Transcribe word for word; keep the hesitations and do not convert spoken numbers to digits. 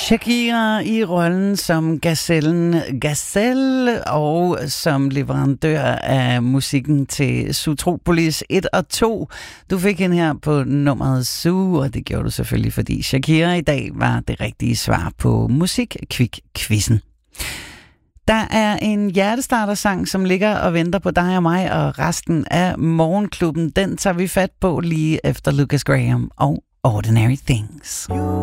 Shakira i rollen som gazellen Gazelle og som leverandør af musikken til Zootropolis et og to. Du fik hende her på nummeret Zoo, og det gjorde du selvfølgelig, fordi Shakira i dag var det rigtige svar på Musik-Kvik-quizzen. Der er en hjertestartersang, som ligger og venter på dig og mig og resten af Morgenklubben. Den tager vi fat på lige efter Lucas Graham og Ordinary Things.